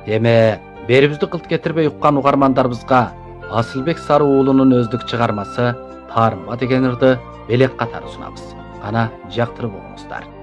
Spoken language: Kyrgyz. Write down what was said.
Эме берибизди кылт кетирбей уккан угармандарыбызга Асылбек Сары уулунун өздүк чыгармасы Таарынба деген ырды белек катары сунабыз. Кана жактырып угуңуздар.